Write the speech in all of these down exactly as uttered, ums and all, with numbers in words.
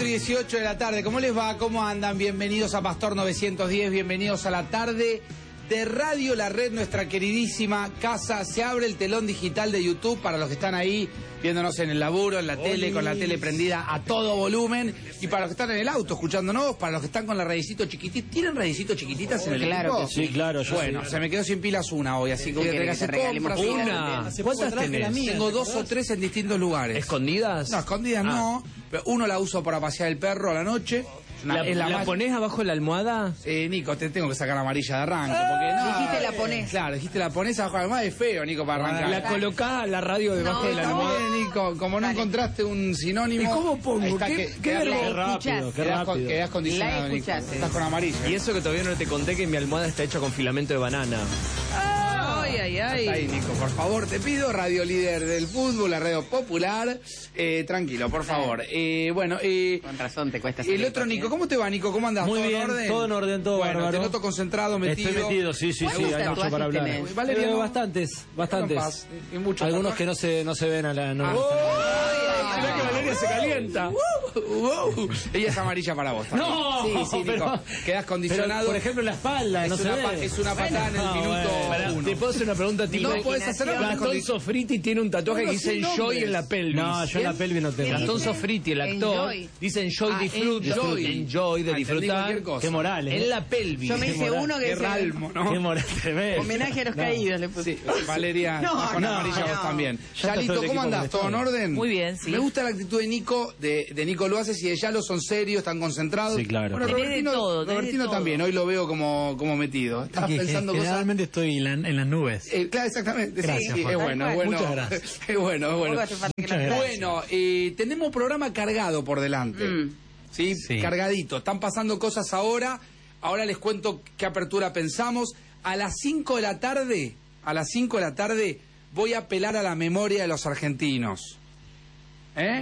dieciocho de la tarde, ¿cómo les va? ¿Cómo andan? Bienvenidos a Pastor novecientos diez, bienvenidos a la tarde de Radio La Red, nuestra queridísima casa. Se abre el telón digital de YouTube para los que están ahí viéndonos en el laburo, en la Olis. tele, con la tele prendida a todo volumen. Y para los que están en el auto escuchándonos, para los que están con la radicito chiquitita. ¿Tienen radicito chiquititas en el claro equipo? Sí, claro. Yo bueno, sí. se me quedó sin pilas una hoy, así que voy a tener que hacer compras. Una. ¿Cuántas tenés? Tengo dos o tres en distintos lugares. ¿Escondidas? No, escondidas ah. no. Pero uno la uso para pasear el perro a la noche. ¿La, es la, ¿la más... ponés abajo de la almohada? Eh, Nico, te tengo que sacar la amarilla de arranque. Porque no, dijiste la ponés. Claro, dijiste la ponés abajo de la almohada, es feo, Nico, para arrancar. ¿La colocás a la radio debajo no, de la Está almohada? bien, Nico, como no Dale. encontraste un sinónimo. ¿Y cómo pongo? Está, ¿Qué, que, qué, quedás, qué con, rápido, qué quedás, con, rápido. quedás condicionado, La Nico. escuchaste. Estás con amarilla. Y eso que todavía no te conté que mi almohada está hecha con filamento de banana. Ay, ay, ay. Está ahí, Nico, por favor, te pido, radio líder del fútbol, la radio popular. Eh, tranquilo, por favor. Eh, bueno, eh, Con razón te cuesta. el otro Nico, ¿cómo te va, Nico? ¿Cómo andás? Muy ¿Todo bien, en orden? todo en orden, todo bueno, bárbaro. te noto concentrado, metido. Estoy metido, sí, sí, sí, ¿Cuántos hay mucho tatuajes para hablar. tenés? Valeria, Eh, no. bastantes, bastantes. Y muchos Algunos tatuajes. que no se, no se ven a la... No, Ah. no están- Ay, Mirá que Valeria se calienta. Uh, uh, uh. Ella es amarilla para vos también. No, sí, sí, Nico. pero- Quedás condicionado. Pero, por ejemplo, la espalda, es, no se una, pa- ve. es una patada en el No, minuto bueno. Pará, uno. ¿te puedo hacer una pregunta tipo? No puedes hacer nada. Gastón Sofriti tiene un tatuaje No, que no, dice sin Enjoy nombres. en la pelvis. No, yo en la pelvis no tengo. Gastón dice? Sofriti, el actor, Enjoy. dice Enjoy, Ah, disfruta. enjoy. Enjoy de Ah, entendí disfrutar. cualquier cosa. Qué moral, ¿eh? En la pelvis. Yo me hice moral. uno que Qué dice ralmo, ¿no? Qué moral te ves. homenaje a los No. caídos le puse. Sí, Valeria, No, con no, amarilla no. vos también. Ya Yalito, está todo el ¿cómo equipo andás? ¿Todo en molestado. orden? Muy bien, sí. Me gusta la actitud de Nico, de, de Nico Luaces y de Yalo, son serios, están concentrados. Sí, claro. Bueno, Tenés de Robertino, todo, tenés de Robertino todo. también, hoy lo veo como, como metido. Estás Que pensando cosas... generalmente estoy en, la- en las nubes. Eh, claro, exactamente. Sí, Gracias, sí, Juan. es bueno, es bueno. Muchas gracias. Es bueno, es bueno. Tampoco hace falta que Muchas lo- gracias. Bueno, eh, tenemos programa cargado por delante. Mm. ¿Sí? Sí. Cargadito. Están pasando cosas ahora. Ahora les cuento qué apertura pensamos. A las cinco de la tarde, a las cinco de la tarde, voy a apelar a la memoria de los argentinos. ¿Eh?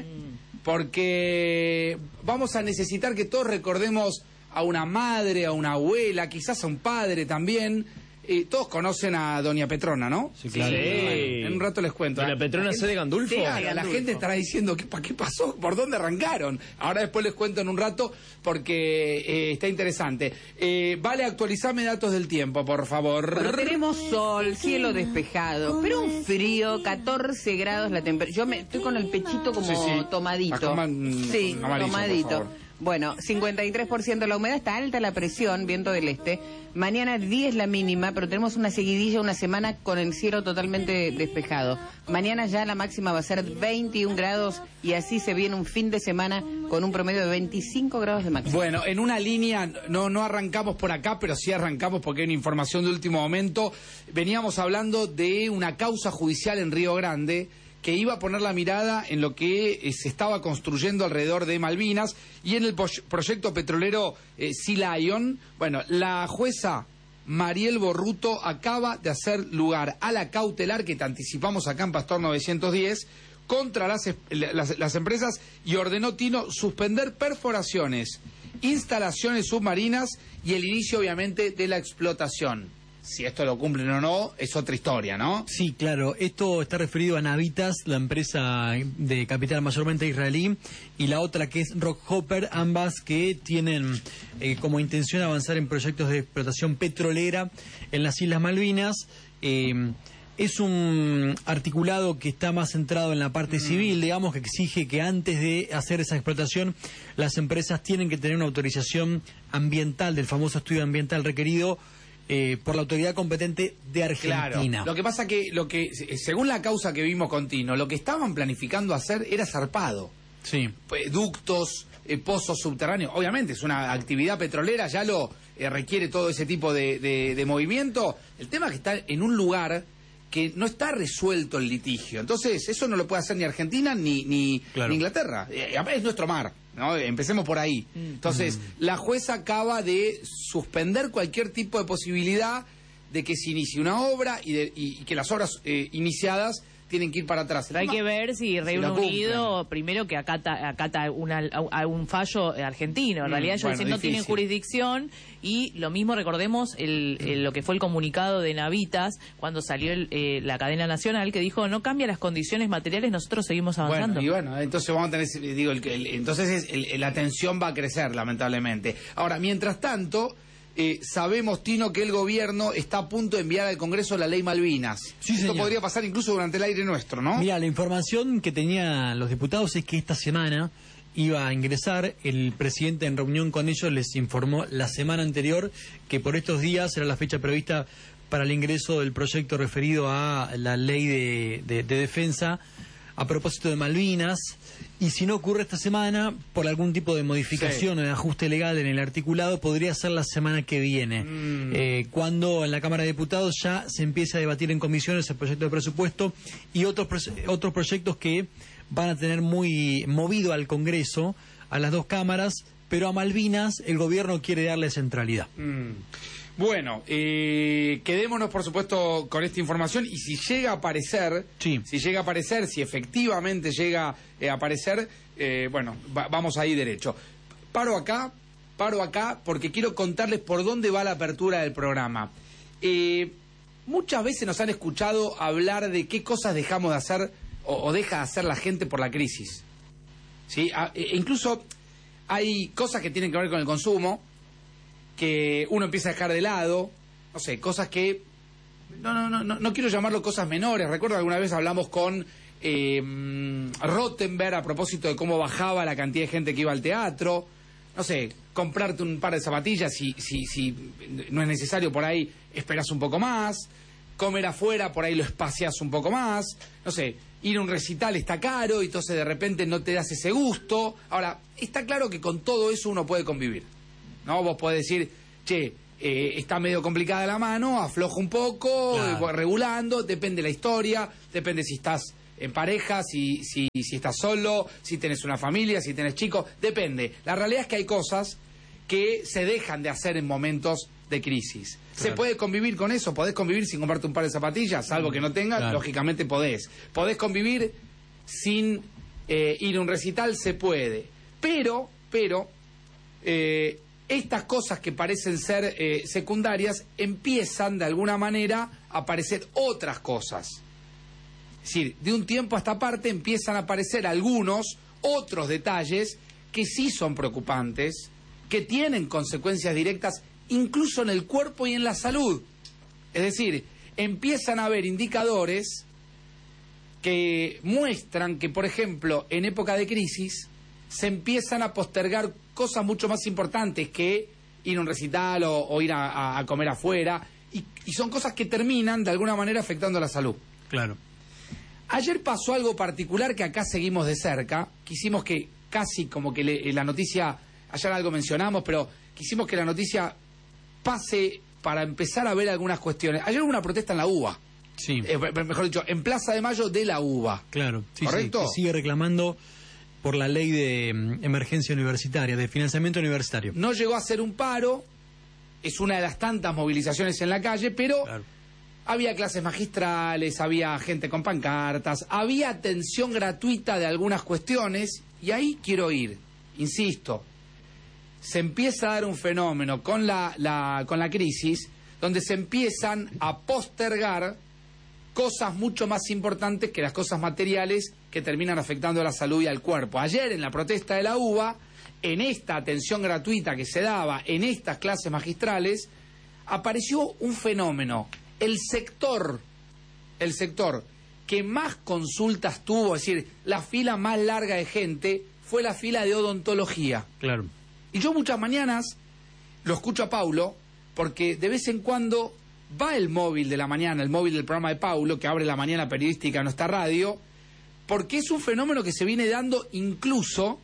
Porque vamos a necesitar que todos recordemos a una madre, a una abuela, quizás a un padre también. Eh, todos conocen a Doña Petrona, ¿no? Sí, claro. Sí. En un rato les cuento. ¿Doña Petrona C de Gandulfo? Sí, claro, la Gandulfo. gente estará diciendo, ¿qué, pa- ¿qué pasó? ¿Por dónde arrancaron? Ahora después les cuento en un rato porque eh, está interesante. Eh, vale, actualizame datos del tiempo, por favor. Bueno, tenemos sol, cielo despejado, pero un frío, catorce grados la temperatura. Yo me, estoy con el pechito como Sí, sí. tomadito. Acoman- Sí, amarillo, por tomadito. favor. Bueno, cincuenta y tres por ciento la humedad, está alta la presión, viento del este. Mañana diez la mínima, pero tenemos una seguidilla, una semana con el cielo totalmente despejado. Mañana ya la máxima va a ser veintiún grados y así se viene un fin de semana con un promedio de veinticinco grados de máxima. Bueno, en una línea, no, no arrancamos por acá, pero sí arrancamos porque hay una información de último momento. Veníamos hablando de una causa judicial en Río Grande que iba a poner la mirada en lo que eh, se estaba construyendo alrededor de Malvinas y en el po- proyecto petrolero eh, Sea Lion. Bueno, la jueza Mariel Borruto acaba de hacer lugar a la cautelar que te anticipamos acá en Pastor novecientos diez contra las, es- las, las empresas y ordenó, Tino, suspender perforaciones, instalaciones submarinas y el inicio, obviamente, de la explotación. Si esto lo cumplen o no, es otra historia, ¿no? Sí, claro. Esto está referido a Navitas, la empresa de capital mayormente israelí, y la otra que es Rockhopper, ambas que tienen eh, como intención avanzar en proyectos de explotación petrolera en las Islas Malvinas. Eh, es un articulado que está más centrado en la parte civil, digamos, que exige que antes de hacer esa explotación las empresas tienen que tener una autorización ambiental, del famoso estudio ambiental requerido Eh, por la autoridad competente de Argentina. Claro. Lo que pasa que, lo que, según la causa que vimos con Tino, lo que estaban planificando hacer era zarpado. Sí. Pues, ductos, eh, pozos subterráneos. Obviamente es una actividad petrolera, ya lo eh, requiere todo ese tipo de, de, de movimiento. El tema es que está en un lugar que no está resuelto el litigio. Entonces, eso no lo puede hacer ni Argentina ni, ni, Claro. ni Inglaterra. Eh, es nuestro mar, ¿no? Empecemos por ahí. Entonces, la jueza acaba de suspender cualquier tipo de posibilidad de que se inicie una obra y, de, y, y que las obras eh, iniciadas tienen que ir para atrás. Pero hay que ver si Reino lo Unido, cumplen. primero que acata, acata una, a un fallo argentino. En Mm, realidad ellos bueno, dicen no difícil. tienen jurisdicción, y lo mismo recordemos el, el- lo que fue el comunicado de Navitas cuando salió el, eh, la cadena nacional, que dijo no cambia las condiciones materiales, nosotros seguimos avanzando. Bueno, y bueno, entonces vamos a tener, digo, el, el- entonces es, el- la tensión va a crecer, lamentablemente. Ahora, mientras tanto, eh, sabemos, Tino, que el gobierno está a punto de enviar al Congreso la ley Malvinas. Sí, Esto señor. podría pasar incluso durante el aire nuestro, ¿no? Mira, la información que tenían los diputados es que esta semana iba a ingresar. El presidente en reunión con ellos les informó la semana anterior que por estos días era la fecha prevista para el ingreso del proyecto referido a la ley de, de- de defensa a propósito de Malvinas, y si no ocurre esta semana, por algún tipo de modificación Sí. o de ajuste legal en el articulado, podría ser la semana que viene, Mm. eh, cuando en la Cámara de Diputados ya se empiece a debatir en comisiones el proyecto de presupuesto y otros, pro- otros proyectos que van a tener muy movido al Congreso, a las dos cámaras, pero a Malvinas el gobierno quiere darle centralidad. Mm. Bueno, eh, quedémonos por supuesto con esta información, y si llega a aparecer, Sí. si llega a aparecer, si efectivamente llega eh, a aparecer, eh, bueno, va- vamos ahí derecho. Paro acá, paro acá, porque quiero contarles por dónde va la apertura del programa. Eh, muchas veces nos han escuchado hablar de qué cosas dejamos de hacer o, o deja de hacer la gente por la crisis. ¿Sí? Ah, e- incluso hay cosas que tienen que ver con el consumo, que uno empieza a dejar de lado, no sé, cosas que no no no no, no quiero llamarlo cosas menores. Recuerdo que alguna vez hablamos con eh, Rottenberg a propósito de cómo bajaba la cantidad de gente que iba al teatro. No sé, comprarte un par de zapatillas, si si si no es necesario, por ahí esperas un poco más. Comer afuera, por ahí lo espacias un poco más. No sé, ir a un recital está caro y entonces de repente no te das ese gusto. Ahora, está claro que con todo eso uno puede convivir, ¿no? Vos podés decir, che, eh, está medio complicada la mano, afloja un poco, Claro. eh, regulando, depende la historia, depende si estás en pareja, si, si, si estás solo, si tenés una familia, si tenés chicos, depende. La realidad es que hay cosas que se dejan de hacer en momentos de crisis. ¿Se Claro. puede convivir con eso? ¿Podés convivir sin comprarte un par de zapatillas? Salvo que no tengas, Claro. lógicamente podés. ¿Podés convivir sin eh, ir a un recital? Se puede. Pero, pero, eh, estas cosas que parecen ser eh, secundarias empiezan de alguna manera a aparecer otras cosas. Es decir, de un tiempo a esta parte empiezan a aparecer algunos otros detalles que sí son preocupantes, que tienen consecuencias directas incluso en el cuerpo y en la salud. Es decir, empiezan a haber indicadores que muestran que, por ejemplo, en época de crisis se empiezan a postergar cosas mucho más importantes que ir a un recital o, o ir a, a- a comer afuera, y, y son cosas que terminan de alguna manera afectando a la salud. Claro. Ayer pasó algo particular que acá seguimos de cerca. Quisimos que casi como que le- la noticia, ayer algo mencionamos, pero quisimos que la noticia pase para empezar a ver algunas cuestiones. Ayer hubo una protesta en la UBA, Sí. eh, me- mejor dicho, en Plaza de Mayo de la UBA. Claro, sí, ¿Correcto? sí, que sigue reclamando por la ley de mm, emergencia universitaria, de financiamiento universitario. No llegó a ser un paro, es una de las tantas movilizaciones en la calle, pero Claro. había clases magistrales, había gente con pancartas, había atención gratuita de algunas cuestiones, y ahí quiero ir, insisto. Se empieza a dar un fenómeno con la, la- con la crisis, donde se empiezan a postergar cosas mucho más importantes que las cosas materiales que terminan afectando a la salud y al cuerpo. Ayer, en la protesta de la UBA, en esta atención gratuita que se daba, en estas clases magistrales, apareció un fenómeno. El sector, el sector que más consultas tuvo, es decir, la fila más larga de gente, fue la fila de odontología. Claro. Y yo muchas mañanas lo escucho a Paulo, porque de vez en cuando va el móvil de la mañana, el móvil del programa de Paulo, que abre la mañana periodística en nuestra radio, porque es un fenómeno que se viene dando incluso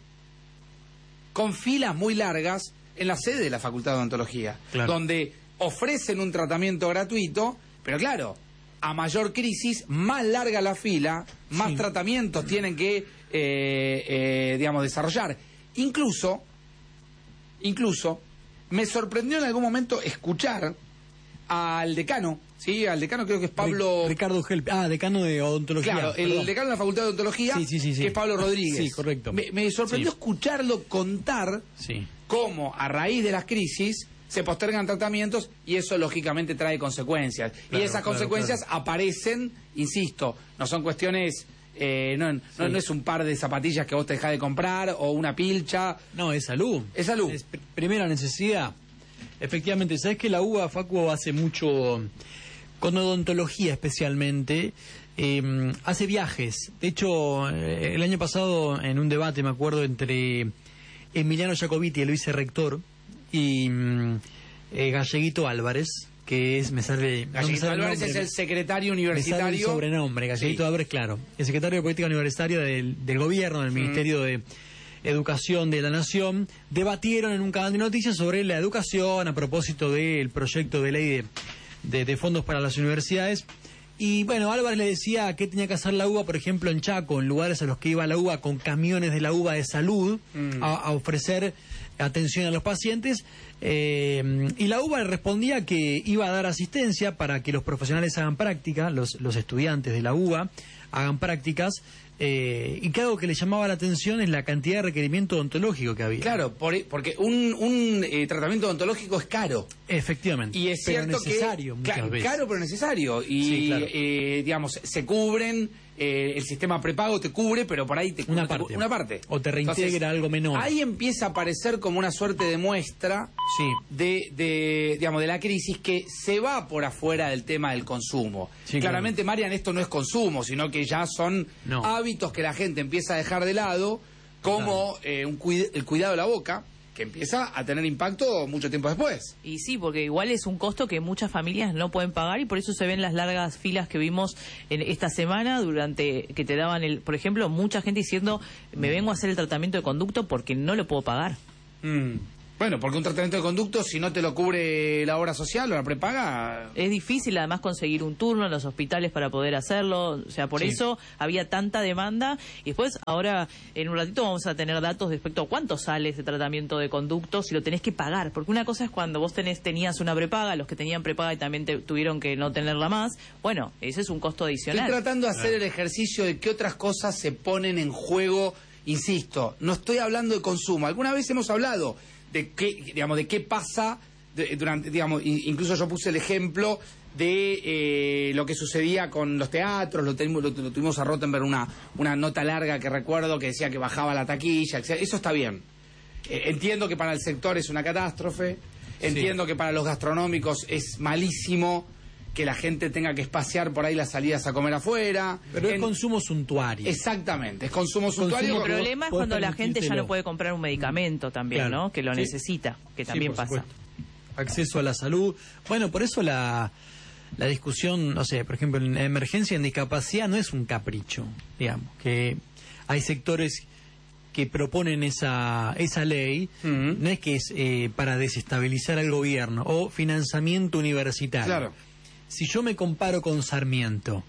con filas muy largas en la sede de la Facultad de Odontología, Claro. donde ofrecen un tratamiento gratuito, pero claro, a mayor crisis, más larga la fila, más Sí. tratamientos tienen que, eh, eh, digamos, desarrollar. Incluso, incluso, me sorprendió en algún momento escuchar al decano, ¿sí? Al decano creo que es Pablo... Ricardo Gelp, ah, decano de odontología. Claro, el perdón. decano de la Facultad de Odontología, Sí, sí, sí, sí. que es Pablo Rodríguez. Sí, correcto. Me, me sorprendió Sí. escucharlo contar Sí. cómo a raíz de las crisis se postergan tratamientos y eso lógicamente trae consecuencias. Claro, y esas claro, consecuencias claro. aparecen, insisto, no son cuestiones... Eh, no, no, Sí. no es un par de zapatillas que vos te dejás de comprar o una pilcha. No, es salud. Es salud. Es pr- primera necesidad. Efectivamente, ¿sabes que la U B A, Facu, hace mucho, con odontología especialmente, eh, hace viajes? De hecho, eh, el año pasado, en un debate, me acuerdo, entre Emiliano Jacobiti, el vicerrector, y mm, eh, Galleguito Álvarez, que es, me sale... no me Galleguito sale el Álvarez nombre, es el secretario me sale el universitario. sobrenombre, Galleguito Sí. Álvarez, claro. El secretario de Política Universitaria del, del Gobierno, del Ministerio de Educación de la Nación, debatieron en un canal de noticias sobre la educación a propósito del proyecto de ley de, de, de fondos para las universidades. Y bueno, Álvarez le decía qué tenía que hacer la U B A, por ejemplo, en Chaco, en lugares a los que iba la U B A con camiones de la U B A de salud Mm. a, a ofrecer atención a los pacientes. Eh, y la U B A le respondía que iba a dar asistencia para que los profesionales hagan práctica, los, los estudiantes de la U B A hagan prácticas. Eh, y que algo que le llamaba la atención es la cantidad de requerimiento odontológico que había. Claro, por- porque un, un eh, tratamiento odontológico es caro. Efectivamente. Y es pero cierto necesario que muchas ca- veces. caro pero necesario y Sí, claro. eh, digamos se cubren, eh, el sistema prepago te cubre, pero por ahí te Una te cu- parte. una parte O te reintegra Entonces, algo menor. Ahí empieza a aparecer como una suerte de muestra Sí. de, de digamos de la crisis que se va por afuera del tema del consumo. Sí, Claramente, Marian, esto no es consumo, sino que ya son No. hábitos que la gente empieza a dejar de lado, como eh, un cuid- el cuidado de la boca, que empieza a tener impacto mucho tiempo después. Y sí, porque igual es un costo que muchas familias no pueden pagar y por eso se ven las largas filas que vimos en esta semana durante que te daban el, por ejemplo, mucha gente diciendo, me vengo a hacer el tratamiento de conducto porque no lo puedo pagar. Mm. Bueno, porque un tratamiento de conducto, si no te lo cubre la obra social o la prepaga... Es difícil además conseguir un turno en los hospitales para poder hacerlo, o sea, por Sí. eso había tanta demanda. Y después, ahora, en un ratito vamos a tener datos respecto a cuánto sale ese tratamiento de conducto si lo tenés que pagar. Porque una cosa es cuando vos tenés, tenías una prepaga, los que tenían prepaga y también te, tuvieron que no tenerla más, bueno, ese es un costo adicional. Estoy tratando de hacer el ejercicio de qué otras cosas se ponen en juego, insisto, no estoy hablando de consumo. Alguna vez hemos hablado de qué, digamos, de qué pasa de- durante, digamos, in- incluso yo puse el ejemplo de eh, lo que sucedía con los teatros, lo, tenemos- lo, lo tuvimos a Rottenberg una, una nota larga que recuerdo que decía que bajaba la taquilla, etcétera. Eso está bien. Eh, entiendo que para el sector es una catástrofe, entiendo que para los gastronómicos es malísimo que la gente tenga que espaciar por ahí las salidas a comer afuera. Pero es En- consumo suntuario. Exactamente, es consumo Consumo suntuario. El que problema es podés cuando la gente ya permitírtelo. no puede comprar un medicamento también, Claro. ¿no? Que lo Sí. necesita, que Sí, también por pasa. supuesto. Acceso a la salud. Bueno, por eso la, la discusión, no sé, por ejemplo, en la emergencia en discapacidad no es un capricho, digamos, que hay sectores que proponen esa, esa ley, Ujú. no es que es eh, para desestabilizar al gobierno, o financiamiento universitario. Claro. Si yo me comparo con Sarmiento,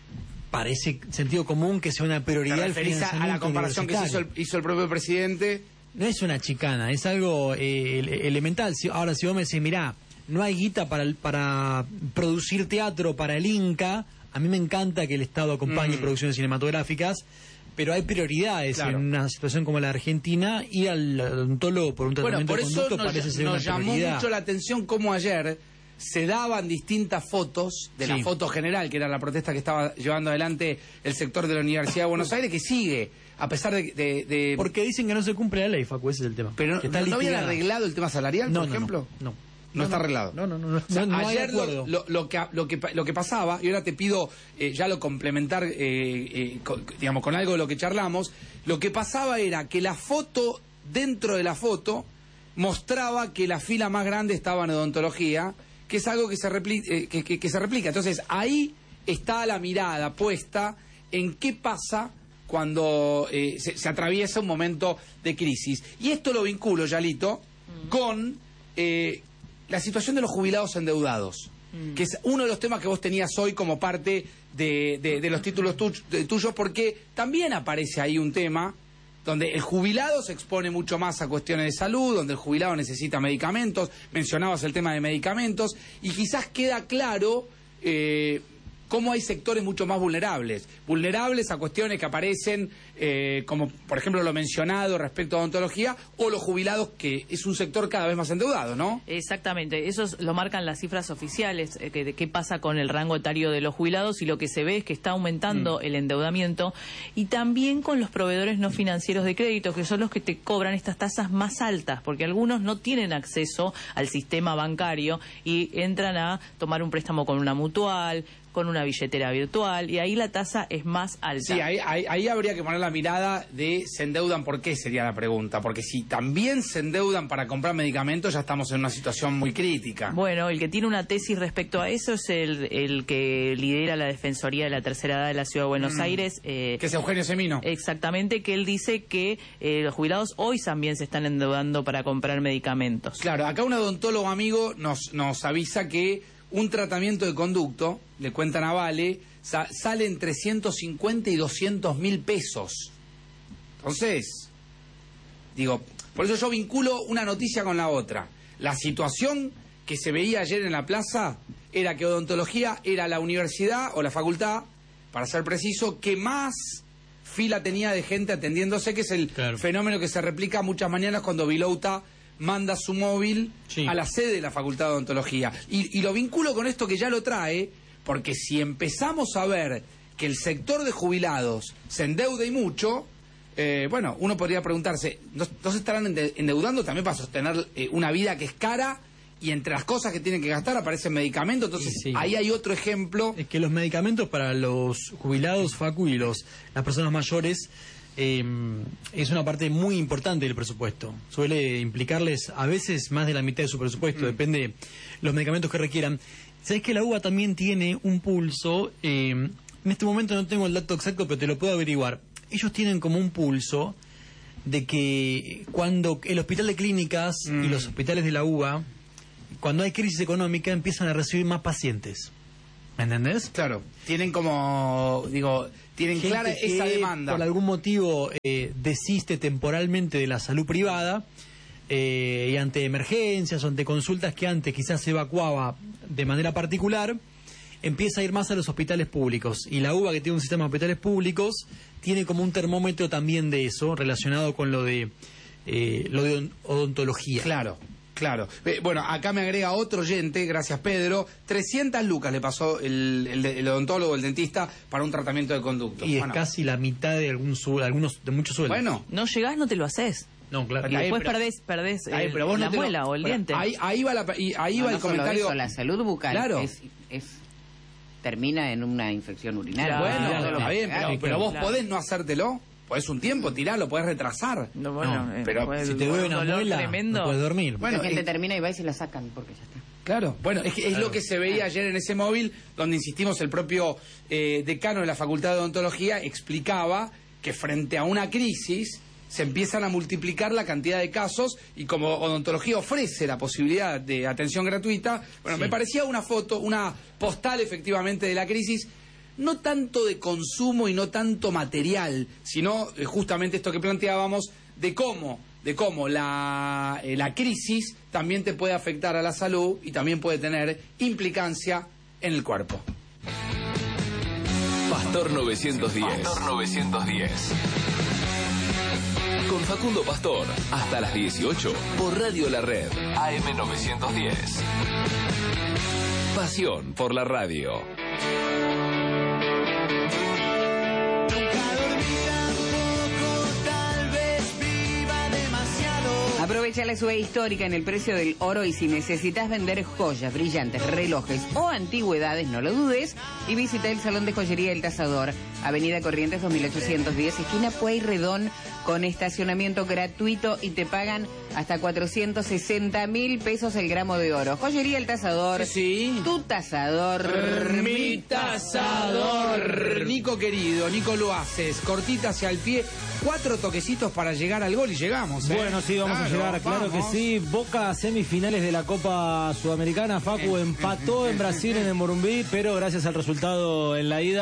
parece sentido común que sea una ¿Te prioridad el referís a- a la financiamiento comparación que se hizo el, universitario. hizo el propio presidente? No es una chicana, es algo eh, ele- elemental. Si- ahora, si vos me decís, mirá, no hay guita para, el- para producir teatro para el Inca, a mí me encanta que el Estado acompañe Mm. producciones cinematográficas, pero hay prioridades Claro. en una situación como la Argentina. Ir al odontólogo por un Bueno, tratamiento por de eso conducto nos, parece ser nos una llamó prioridad. mucho la atención cómo ayer se daban distintas fotos de la Sí. foto general, que era la protesta que estaba llevando adelante el sector de la Universidad de Buenos Aires, que sigue, a pesar de... de- de- Porque dicen que no se cumple la ley, Facu, ese es el tema. pero que no, está ¿no habían litigada. arreglado el tema salarial, No, por no, ejemplo? No, no. No está arreglado. No, no, no. no, O sea, no hay ayer lo, acuerdo. lo- lo que, lo, que, lo que pasaba, y ahora te pido eh, ya lo complementar, eh, eh, con- digamos, con algo de lo que charlamos, lo que pasaba era que la foto, dentro de la foto, mostraba que la fila más grande estaba en odontología, que es algo que se, repli- eh, que, que- que se replica. Entonces, ahí está la mirada puesta en qué pasa cuando eh, se, se atraviesa un momento de crisis. Y esto lo vinculo, Yalito, con eh, la situación de los jubilados endeudados, que es uno de los temas que vos tenías hoy como parte de, de- de los títulos tu- de- tuyos, porque también aparece ahí un tema donde el jubilado se expone mucho más a cuestiones de salud, donde el jubilado necesita medicamentos, mencionabas el tema de medicamentos, y quizás queda claro eh, cómo hay sectores mucho más vulnerables, vulnerables a cuestiones que aparecen, eh, como por ejemplo lo mencionado respecto a odontología, o los jubilados, que es un sector cada vez más endeudado, ¿no? Exactamente, eso es- lo marcan las cifras oficiales, eh, que, de qué pasa con el rango etario de los jubilados, y lo que se ve es que está aumentando Mm. el endeudamiento, y también con los proveedores no financieros de crédito, que son los que te cobran estas tasas más altas, porque algunos no tienen acceso al sistema bancario y entran a tomar un préstamo con una mutual, con una billetera virtual, y ahí la tasa es más alta. Sí, ahí, ahí, ahí habría que poner la mirada de se endeudan por qué, sería la pregunta, porque si también se endeudan para comprar medicamentos, ya estamos en una situación muy crítica. Bueno, el que tiene una tesis respecto a eso es el, el que lidera la Defensoría de la Tercera Edad de la Ciudad de Buenos Mm. Aires. eh, Que es Eugenio Semino. Exactamente, que él dice que eh, los jubilados hoy también se están endeudando para comprar medicamentos. Claro, acá un odontólogo amigo nos, nos avisa que un tratamiento de conducto, le cuentan a Vale, sa- sale entre ciento cincuenta y doscientos mil pesos. Entonces, digo, por eso yo vinculo una noticia con la otra. La situación que se veía ayer en la plaza era que odontología era la universidad o la facultad, para ser preciso, que más fila tenía de gente atendiéndose, que es el Claro. fenómeno que se replica muchas mañanas cuando Vilouta manda su móvil Sí. a la sede de la Facultad de Odontología. Y, y lo vinculo con esto que ya lo trae, porque si empezamos a ver que el sector de jubilados se endeuda y mucho, eh, bueno, uno podría preguntarse, ¿no, no se estarán ende- endeudando también para sostener eh, una vida que es cara? Y entre las cosas que tienen que gastar aparecen medicamentos, entonces Sí, sí. ahí hay otro ejemplo. Es que los medicamentos para los jubilados, Facu, y los las personas mayores eh, es una parte muy importante del presupuesto. Suele implicarles a veces más de la mitad de su presupuesto, Mm. depende de los medicamentos que requieran. ¿Sabes que la U B A también tiene un pulso? Eh, en este momento no tengo el dato exacto, pero te lo puedo averiguar. Ellos tienen como un pulso de que cuando el hospital de clínicas Mm. y los hospitales de la U B A, cuando hay crisis económica, empiezan a recibir más pacientes. ¿Me entendés? Claro, tienen como, digo, tienen Gente clara que esa demanda. por algún motivo eh, desiste temporalmente de la salud privada eh, y ante emergencias o ante consultas que antes quizás se evacuaba de manera particular, empieza a ir más a los hospitales públicos. Y la U B A, que tiene un sistema de hospitales públicos, tiene como un termómetro también de eso, relacionado con lo de, eh, lo de odontología. Claro, claro. Eh, bueno, acá me agrega otro oyente, gracias Pedro, trescientas lucas le pasó el, el, el odontólogo, el dentista, para un tratamiento de conducto. Y es Bueno, casi la mitad de algún su- algunos de muchos sueldos. bueno, No llegás, no te lo haces. no, claro. Y Ahí, después pero- perdés, perdés ahí, eh, pero vos no la te lo- muela o el bueno, diente. Ahí, ahí va, la, y ahí No, va no el solo comentario. eso, la salud bucal Claro. es, es- termina en una infección urinaria. Claro. Bueno, Todo lo está que bien, haga. pero, pero vos Claro. podés no hacértelo. Podés un tiempo, tirarlo, podés retrasar. No, bueno, No, eh, pero fue Si el- te duele un una dolor muela, tremendo. no puedes dormir. Bueno, la gente eh, termina y va y se la sacan porque ya está. Claro, bueno, es, que es Claro. lo que se veía ayer en ese móvil, donde insistimos, el propio eh, decano de la Facultad de Odontología explicaba que frente a una crisis se empiezan a multiplicar la cantidad de casos, y como odontología ofrece la posibilidad de atención gratuita, bueno, Sí. me parecía una foto, una postal efectivamente de la crisis, no tanto de consumo y no tanto material, sino eh, justamente esto que planteábamos de cómo, de cómo la, eh, la crisis también te puede afectar a la salud y también puede tener implicancia en el cuerpo. Pastor novecientos diez. Pastor novecientos diez. Con Facundo Pastor, hasta las dieciocho, por Radio La Red, A M novecientos diez. Pasión por la radio. Aprovecha la suba histórica en el precio del oro, y si necesitas vender joyas, brillantes, relojes o antigüedades, no lo dudes y visita el Salón de Joyería El Tasador, Avenida Corrientes dos mil ochocientos diez, esquina Pueyrredón, con estacionamiento gratuito, y te pagan hasta cuatrocientos sesenta mil pesos el gramo de oro. Joyería El Tasador, Sí. tu tasador. Mi tasador. Nico querido, Nico lo haces, cortita hacia el pie, cuatro toquecitos para llegar al gol y llegamos. ¿eh? Bueno, sí, vamos Claro, a llegar, claro vamos. que sí. Boca a semifinales de la Copa Sudamericana. Facu empató en Brasil, en el Morumbí, pero gracias al resultado en la ida,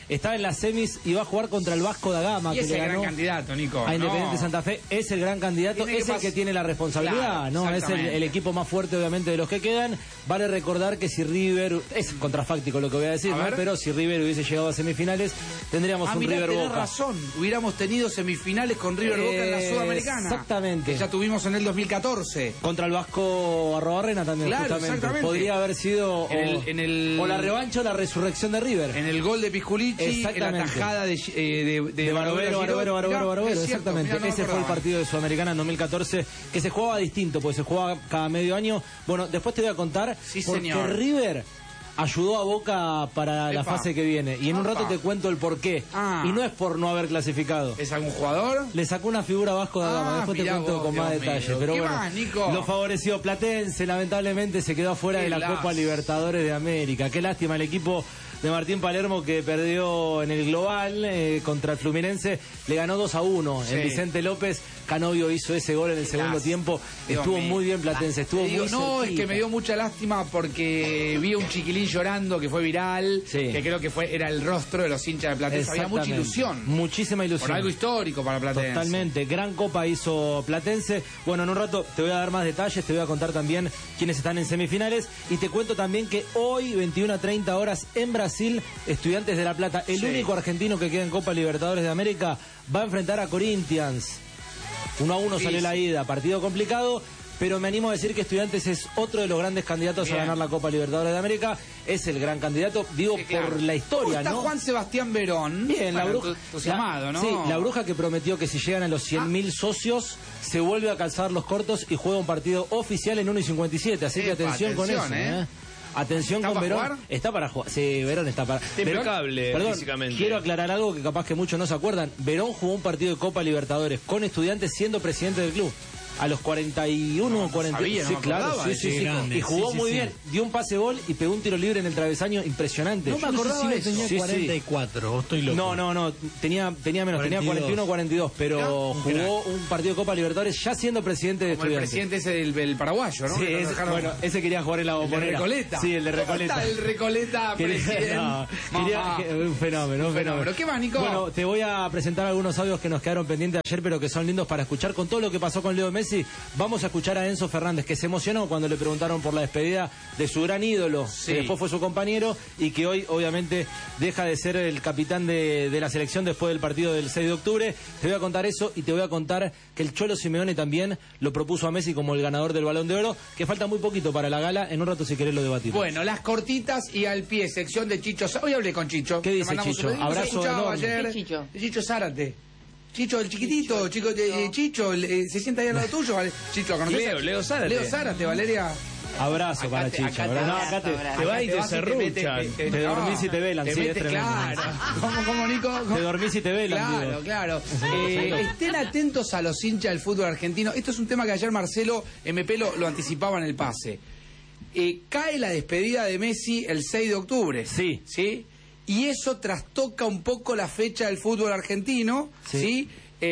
está en las semis y va a jugar contra el Vasco da Gama, Y que es le el gran ganó candidato, Nico. a Independiente No. Santa Fe. Es el gran candidato, Tiene que es el pas- que tiene la responsabilidad, Claro, ¿no? Es el, exactamente. el equipo más fuerte, obviamente, de los que quedan. Vale recordar que si River, es contrafáctico lo que voy a decir, A ¿no? ver. Pero si River hubiese llegado a semifinales, tendríamos Ah, un mirá, River tenés Boca. razón. Hubiéramos tenido semifinales con River Boca en la Eh, Sudamericana. exactamente. Que ya tuvimos en el dos mil catorce. Contra el Vasco Arrobarrena también, Claro, justamente. exactamente. Podría haber sido o, En el- en el- o la revancha o la resurrección de River. En el gol de Pisculichi, en la Exactamente. tajada de, eh, de, De Barovero, Barovero, Barovero, Barovero, exactamente. Mirá, no me Ese fue el acordaba. partido de Sudamericana en dos mil catorce, que se jugaba distinto, porque se jugaba cada medio año. Bueno, después te voy a contar, Sí, porque señor. River ayudó a Boca para la Epa. fase que viene. Y en un Opa. rato te cuento el porqué. Ah. Y no es por no haber clasificado. ¿Es algún jugador? Le sacó una figura a Vasco da Gama, Ah, después te mirá cuento vos, con más Dios detalle. mío. Pero ¿Qué bueno, más, Nico? lo favoreció Platense, lamentablemente se quedó afuera Qué de la lástima. Copa Libertadores de América. Qué lástima el equipo de Martín Palermo, que perdió en el global eh, contra el Fluminense, le ganó dos a uno. Sí. En Vicente López, Canovio hizo ese gol en el segundo lástima. tiempo. Dios Estuvo mío. muy bien Platense, estuvo Te digo, muy no, es cerquita. que me dio mucha lástima porque vi a un chiquilín llorando que fue viral, Sí. que creo que fue era el rostro de los hinchas de Platense. Había mucha Exactamente. ilusión. Muchísima ilusión. Por algo histórico para Platense. Totalmente, gran copa hizo Platense. Bueno, en un rato te voy a dar más detalles, te voy a contar también quiénes están en semifinales y te cuento también que hoy, veintiuna a treinta horas en Brasil, Estudiantes de La Plata, el Sí. único argentino que queda en Copa Libertadores de América, va a enfrentar a Corinthians. Uno a uno Sí, salió la sí. ida, partido complicado. Pero me animo a decir que Estudiantes es otro de los grandes candidatos Bien. a ganar la Copa Libertadores de América. Es el gran candidato, digo, Sí, claro. por la historia, ¿Cómo está ¿no? Juan Sebastián Verón? Bien, la Bueno, bruja. entusiasmado, ¿no? Sí, la bruja que prometió que si llegan a los cien mil socios, se vuelve a calzar los cortos y juega un partido oficial en uno y cincuenta y siete. Así que Epa, atención, con eso, atención, ¿eh? Atención ¿Está con para Verón. jugar? Está para jugar. Sí, Verón está para. Verón- Impecable perdón, físicamente. quiero aclarar algo que capaz que muchos no se acuerdan. Verón jugó un partido de Copa Libertadores con Estudiantes siendo presidente del club. A los cuarenta y uno o cuarenta. sabía, no sí, me claro, acordaba sí, de sí, ese sí. grande. Y jugó Sí, sí, muy sí. bien. Dio un pase gol y pegó un tiro libre en el travesaño impresionante. No me acordaba Sí, si sí, tenía sí, sí. cuarenta y cuatro, o estoy loco. No, no, no, tenía, tenía menos, tenía cuarenta y dos. cuarenta y uno o cuarenta y dos, pero un jugó un partido de Copa Libertadores ya siendo presidente de Como el Estudiantes. presidente ese del, del paraguayo, ¿no? Sí, Que lo ese, dejaron- bueno, ese quería jugar en la el de bombonera. Recoleta. Sí, el de ¿Cómo Recoleta. está el Recoleta Quería- presidente? no, quería- Mamá. que- un fenómeno, un fenómeno. ¿Qué más, Nico? Bueno, te voy a presentar algunos audios que nos quedaron pendientes ayer, pero que son lindos para escuchar. Con todo lo que pasó con Leo Messi, vamos a escuchar a Enzo Fernández, que se emocionó cuando le preguntaron por la despedida de su gran ídolo, Sí. que después fue su compañero y que hoy, obviamente, deja de ser el capitán de, de la selección después del partido del seis de octubre. Te voy a contar eso y te voy a contar que el Cholo Simeone también lo propuso a Messi como el ganador del Balón de Oro, que falta muy poquito para la gala. En un rato, si querés, lo debatimos. Bueno, las cortitas y al pie, sección de Chicho. Hoy hablé con Chicho. ¿Qué Le dice mandamos Chicho? un- hemos Abrazo escuchado enorme. ayer. ¿Qué Chicho? Chicho Zárate. Chicho, el chiquitito, chico, de- eh, Chicho, eh, se sienta ahí al lado tuyo. Vale. Chicho, ¿lo conoces? Leo, Leo Zárate. Leo Zárate, Valeria. Abrazo Acá para te- Chicho. acá te pero no, abrazo, acá te, abrazo. te va Acá y te te vas y te serruchan. mete- Te dormís y te velan, Te sí, es mete, tremendo. claro. ¿Cómo, cómo, Nico? ¿Cómo? Te dormís y te velan, Claro, digo. claro. Eh, estén atentos a los hinchas del fútbol argentino. Esto es un tema que ayer Marcelo M P lo, lo anticipaba en el pase. Eh, cae la despedida de Messi el seis de octubre. Sí. ¿Sí? Y eso trastoca un poco la fecha del fútbol argentino. Sí. ¿Sí?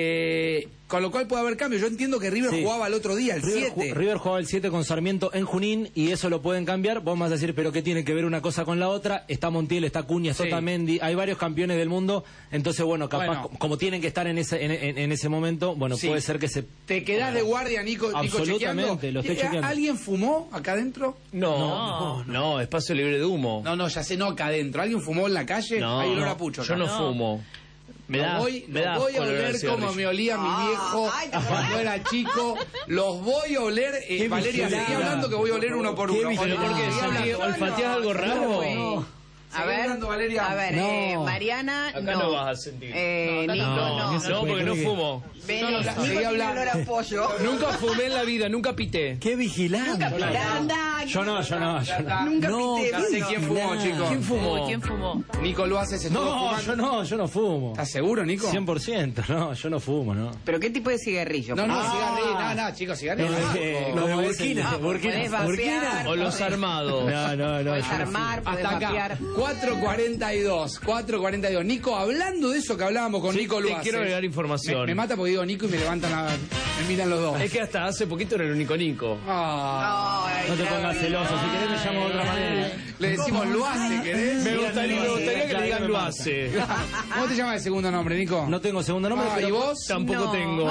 Eh, con lo cual puede haber cambios. Yo entiendo que River Sí. jugaba el otro día, el River, siete. ju- River jugaba el siete con Sarmiento en Junín y eso lo pueden cambiar. Vos me vas a decir, pero ¿qué tiene que ver una cosa con la otra? Está Montiel, está Cuña, está Sí. Otamendi, hay varios campeones del mundo. Entonces, bueno, capaz, Bueno. co- como tienen que estar en ese, en, en- en ese momento, bueno, Sí. puede ser que se... ¿Te quedás de guardia, Nico, Nico Absolutamente, chequeando? lo estoy Eh, chequeando. ¿Alguien fumó acá adentro? No, no, no, espacio libre de humo. No, no, ya sé, no acá adentro. ¿Alguien fumó en la calle? No, Hay olor no, a pucho yo acá. no fumo. Me Lo da, voy, me lo da voy a asco el olor oler a cigarrillo. como me olía mi viejo ay, ¿te cuando era chico. Los voy a oler. Eh, Qué Valeria, seguí vigilante. hablando que voy a oler uno por Qué uno. vigilante. ¿Pero por qué? Seguí ¿Sentí- hablando. olfateás algo raro? No. A Seguí ver, hablando, Valeria. a ver, No. eh, Mariana, Acá no. no vas a sentir. Eh, No, acá Nico, no. no. No se No, puede porque no creer. fumo. Vení, No, no, Nico seguí tiene hablando. olor a pollo. Nunca fumé en la vida, nunca pité. ¡Qué vigilante! Anda, Yo no, yo no, yo no. Nunca No, pité. Ya sé quién fumó, chicos. ¿Quién fumó? ¿Quién fumó? Nico lo hace, se estuvo No, fumando. yo no, yo no fumo. ¿Estás seguro, Nico? cien por ciento, no, yo no fumo, ¿no. ¿Pero qué tipo de cigarrillo? No, no, Ah. cigarrillo. No, no, chicos, cigarrillo. Los de- no. los de Como Burkina, ese- Ah, Burkina, podés vapear, Burkina. O los armados. No, no, no. Podés yo no armar, podés Hasta acá. vapear. cuatro cuarenta y dos, cuatro cuarenta y dos. Nico, hablando de eso que hablábamos con Sí, Nico te Luace. quiero agregar información. Me, me mata porque digo Nico y me levantan la, me miran los dos. Es que hasta hace poquito era el único Nico. Ah, Ay, No te claro. pongas celoso, si querés me llamo de otra manera. le decimos Luace, ¿querés? Me gustaría, me gustaría que le digan Claro, lo hace. ¿Cómo te llamas de segundo nombre, Nico? No tengo segundo nombre, Ah, pero ¿y vos? Tampoco No. tengo.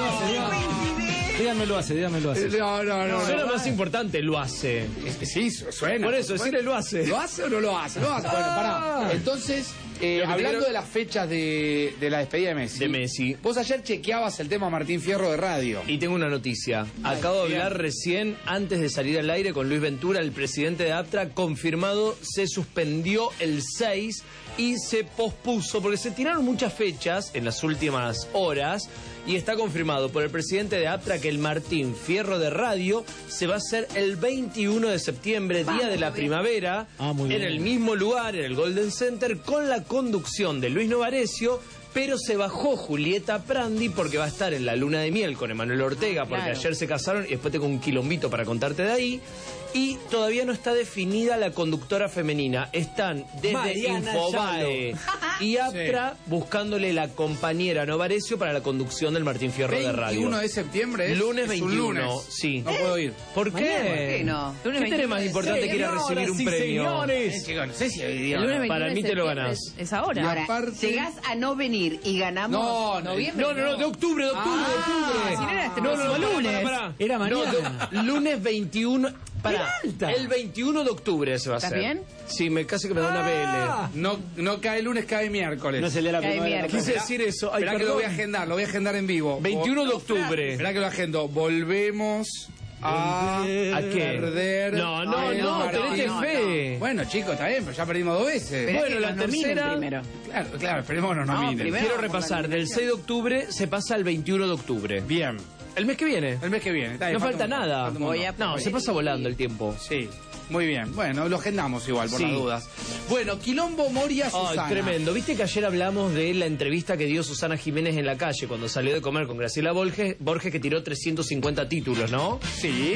díganme lo hace, díganme lo hace. No, no, no. Suena no. más importante, lo hace. Sí, suena. Por eso, Bueno, decirle lo hace. ¿Lo hace o no lo hace? Lo hace. Bueno, pará. Entonces, eh, Lo que hablando quiero- de las fechas de, de la despedida de Messi. De Messi. Vos ayer chequeabas el tema Martín Fierro de radio. Y tengo una noticia. Acabo de bien. hablar recién, antes de salir al aire, con Luis Ventura, el presidente de APTRA, confirmado, se suspendió el seis y se pospuso, porque se tiraron muchas fechas en las últimas horas, y está confirmado por el presidente de APTRA que el Martín Fierro de radio se va a hacer el veintiuno de septiembre, día de la primavera, Ah, muy en bien. el mismo lugar, en el Golden Center, con la conducción de Luis Novarecio. Pero se bajó Julieta Prandi porque va a estar en la luna de miel con Emanuel Ortega, porque Claro. ayer se casaron y después tengo un quilombito para contarte de ahí. Y todavía no está definida la conductora femenina. Están desde Mariana Infobae y APTRA buscándole la compañera Novarecio para la conducción del Martín Fierro de radio. veintiuno de septiembre es, Lunes es un veintiuno, lunes. sí. No puedo ir. ¿Por qué? ¿Por qué no? ¿Qué tenés más importante que ir a recibir un sí, premio? señores. Eh, chicos, no sé si hoy día. El lunes Para veintiuno de mí te lo septiembre ganás. Es, es ahora. Ahora, aparte- llegás a no venir y ganamos No, no, noviembre. No, no, no, de octubre, de octubre, Ah, de octubre. si no era este no, no, próximo no, lunes. pará, pará. Era mañana. No, de- lunes veintiuno. Pará, alta. el veintiuno de octubre se va a ¿Estás hacer. bien? Sí, me casi que me da una Ah. No, no cae lunes, cae miércoles. No se lee la Cae primera. miércoles. Quise decir eso. Ay, Esperá que lo perdón. voy a agendar, lo voy a agendar en vivo. veintiuno de octubre. Esperá que lo agendo. Volvemos a, ¿A qué? perder. No, no, el no, Martín. tenete no, fe. Bueno, chicos, está bien, pero ya perdimos dos veces. Esperá Bueno, que la nos nominen tercera- primero. Claro, claro, esperemos que nos No, nominen. primero- Quiero por la repasar, del nominación. seis de octubre se pasa al veintiuno de octubre. Bien. El mes que viene. El mes que viene. Está bien, No falta un montón, nada. falta un Voy montón. a- No, se pasa volando el tiempo. Sí, muy bien. Bueno, lo agendamos igual, por Sí. las dudas. Bueno, Quilombo Moria Susana. Ay, tremendo. ¿Viste que ayer hablamos de la entrevista que dio Susana Jiménez en la calle cuando salió de comer con Graciela Borges, Borges que tiró trescientos cincuenta títulos, ¿no? Sí.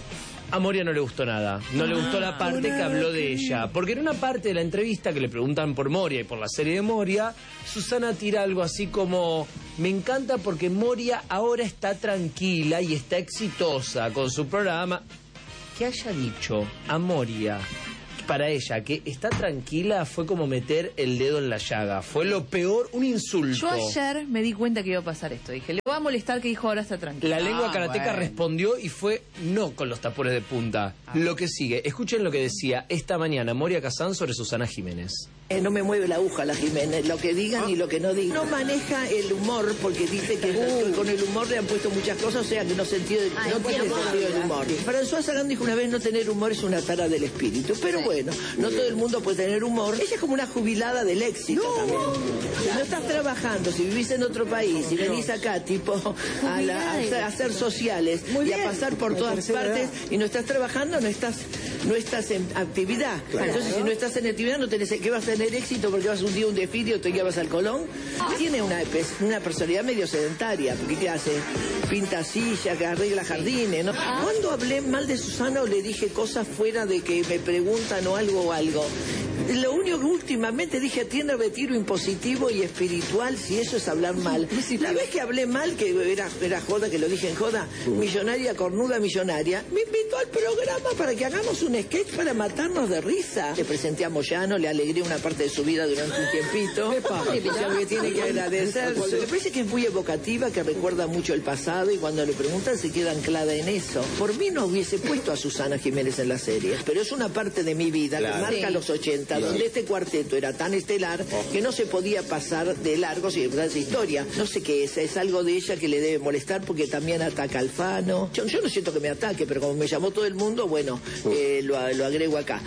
A Moria no le gustó nada. No le gustó la parte que habló de ella. Porque en una parte de la entrevista que le preguntan por Moria y por la serie de Moria, Susana tira algo así como: me encanta porque Moria ahora está tranquila y está exitosa con su programa. Que haya dicho a Moria, para ella, que está tranquila, fue como meter el dedo en la llaga. Fue lo peor, un insulto. Yo ayer me di cuenta que iba a pasar esto. Dije, le va a molestar que dijo ahora está tranquila. La lengua Ah, karateca bueno. respondió y fue no con los tapones de punta. Lo que sigue, escuchen lo que decía esta mañana Moria Kazán sobre Susana Jiménez. Eh, no me mueve la aguja la Jiménez, lo que digan y lo que no digan. No maneja el humor porque dice que con el humor le han puesto muchas cosas, o sea que no, sentido, no tiene sentido el humor. François Sagan dijo una vez, no tener humor es una tara del espíritu, pero bueno, no todo el mundo puede tener humor. Ella es como una jubilada del éxito también. Si no estás trabajando, si vivís en otro país, si venís acá tipo a, la- a hacer, a hacer sociales y a pasar por todas partes y no estás trabajando, no estás no estás en actividad. Entonces si no estás en actividad no tenés que vas a tener éxito porque vas un día a un desfile o te llevas al Colón. Tiene una, una personalidad medio sedentaria, porque ¿qué hace? Pinta sillas, que arregla jardines, ¿no? ¿Cuándo hablé mal de Susana o le dije cosas fuera de que me preguntan o algo o algo? Lo único que últimamente dije tiene retiro impositivo y espiritual, si eso es hablar mal. La vez que hablé mal, que era, era joda, que lo dije en joda, millonaria, cornuda millonaria, me invitó al programa para que hagamos un sketch para matarnos de risa. Le presenté a Moyano, le alegré una parte de su vida durante un tiempito. Y ya me tiene que agradecer. Me parece que es muy evocativa, que recuerda mucho el pasado y cuando le preguntan se queda anclada en eso. Por mí no hubiese puesto a Susana Jiménez en la serie, pero es una parte de mi vida que marca los ochenta, donde este cuarteto era tan estelar que no se podía pasar de largo sin verdad esa historia. No sé qué es, es algo de ella que le debe molestar porque también ataca al Fano. Yo, yo no siento que me ataque, pero como me llamó todo el mundo, bueno, eh, lo, lo agrego acá.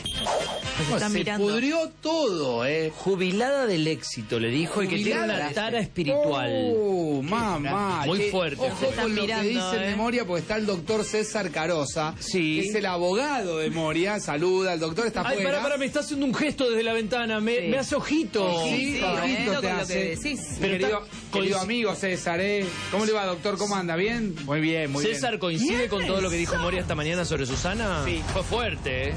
Nos están se mirando. pudrió todo, ¿eh? Jubilada del éxito, le dijo, y que tiene Jubilada. una tara espiritual. Oh, mamá. Muy Che, fuerte. Ojo Se están con lo mirando, que dice ¿eh? de Moria, porque está el doctor César Carosa, Sí. que es el abogado de Moria. Saluda, el doctor está Ay, afuera. para, para, me está haciendo un gesto desde la ventana, me, Sí. me hace ojito. Sí, Sí, ojito ojito te con lo hace. que decís. Pero Pero querido, está- querido coinc- amigo César, ¿eh? ¿Cómo le va, doctor? ¿Cómo anda? ¿Bien? Muy bien, muy César bien. coincide con todo lo que dijo Moria esta mañana sobre Susana. Sí. Fue fuerte, ¿eh?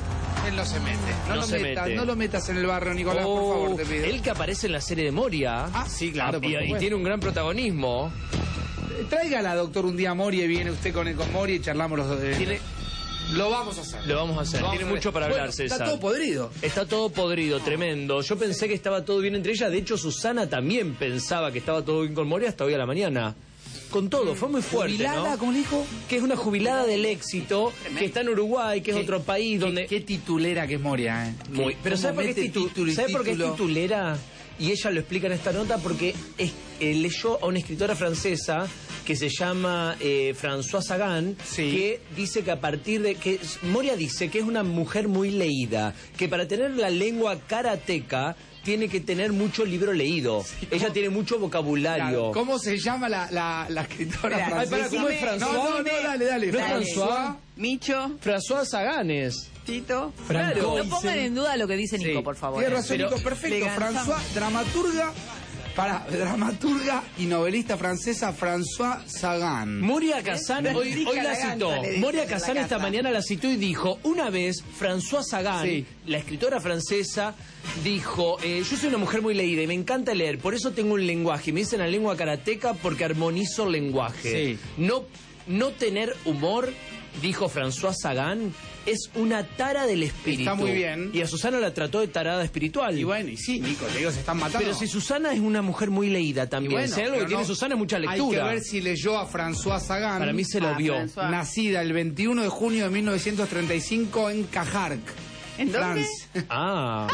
Él no se mete. No, No lo, se metas, mete. no lo metas en el barrio, Nicolás, Oh, por favor, te pido. él que aparece en la serie de Moria. Ah, sí, claro, por y, y supuesto. tiene un gran protagonismo. Tráigala, doctor, un día a Moria y viene usted con, con Moria y charlamos los dos. de- Tiene- Lo vamos a hacer. Lo vamos a hacer. Lo vamos Tiene a mucho hacer. para Bueno, hablar, César. Está todo podrido. Está todo podrido, tremendo. Yo pensé que estaba todo bien entre ellas. De hecho, Susana también pensaba que estaba todo bien con Moria hasta hoy a la mañana. Con todo, fue muy fuerte, ¿Jubilada? ¿no? ¿Cómo le dijo? Que es una jubilada del éxito, que está en Uruguay, que es ¿Qué- otro país donde... Qué, qué titulera que es Moria, ¿eh? Muy- Pero ¿Cómo ¿sabe por qué, es mete titu- título y ¿sabe por qué es título? titulera? Y ella lo explica en esta nota porque es- eh, leyó a una escritora francesa que se llama eh, Françoise Sagan, Sí. que dice que a partir de... que Moria dice que es una mujer muy leída, que para tener la lengua karateca tiene que tener mucho libro leído. Ella ¿cómo? tiene mucho vocabulario. Claro, ¿cómo se llama la, la, la escritora Espera, francesa? ay, para, ¿cómo es François? No, no, no, dale, dale. ¿No es Dale. François? Micho, François Saganes. Tito. Claro. No pongan en duda lo que dice Nico, Sí. por favor. Tiene eh. razón, Pero Nico, perfecto. le ganamos. François, dramaturga, para, dramaturga y novelista francesa François Sagan. Moria Kazan ¿Eh? hoy, Rica hoy la la citó. ganta, le dice Moria en la Kazan esta casa. mañana la citó y dijo, una vez François Sagan, Sí. la escritora francesa, dijo, eh, yo soy una mujer muy leída y me encanta leer, por eso tengo un lenguaje. Y me dicen la lengua karateca porque armonizo el lenguaje. Sí. No, no tener humor, dijo François Sagan, es una tara del espíritu. Está muy bien. Y a Susana la trató de tarada espiritual. Y bueno, y sí, Nico, te digo, se están matando. Pero si Susana es una mujer muy leída Y también, bueno, si hay algo que pero tiene no- Susana es mucha lectura. Hay que ver si leyó a François Sagan. Para mí se lo Ah, vio. François. Nacida el veintiuno de junio de mil novecientos treinta y cinco en Cajarc. ¿En dónde? Francia. Ah.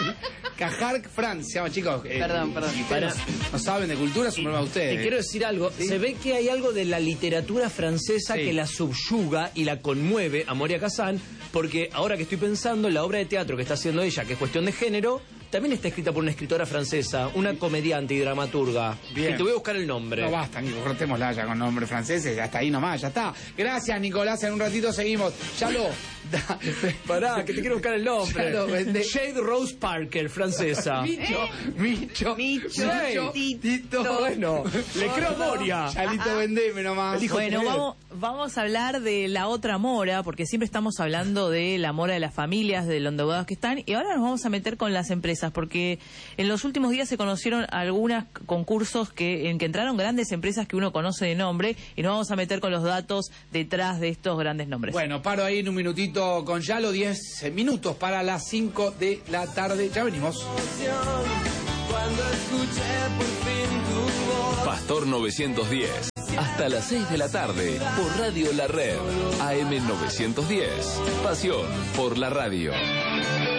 Cajarc, Francia. Se llama, chicos. eh, Perdón, perdón. si ustedes no saben de cultura, es un problema de ustedes. Te quiero decir algo, ¿Sí? se ve que hay algo de la literatura francesa Sí. que la subyuga y la conmueve a Moria Kazan, porque ahora que estoy pensando en la obra de teatro que está haciendo ella, que es cuestión de género, también está escrita por una escritora francesa, una comediante y dramaturga. Bien. Que te voy a buscar el nombre. No basta, Nico, cortémosla ya con nombres franceses, hasta ahí nomás, ya está. Gracias, Nicolás, en un ratito seguimos. Ya lo... da- Pará, que te quiero buscar el nombre. Ya lo vendé. Jade Rose Parker, francesa. Micho, Micho, Micho, Micho, Tito. Tito. Bueno, le creo a Moria. Chalito, vendeme nomás. Bueno, vamos, vamos a hablar de la otra mora, porque siempre estamos hablando de la mora de las familias, de los endeudados que están, y ahora nos vamos a meter con las empresas, porque en los últimos días se conocieron algunos concursos que, en que entraron grandes empresas que uno conoce de nombre, y nos vamos a meter con los datos detrás de estos grandes nombres. Bueno, paro ahí en un minutito con Yalo, diez minutos para las cinco de la tarde. Ya venimos. Pastor novecientos diez. Hasta las seis de la tarde por Radio La Red. A M novecientos diez. Pasión por la radio.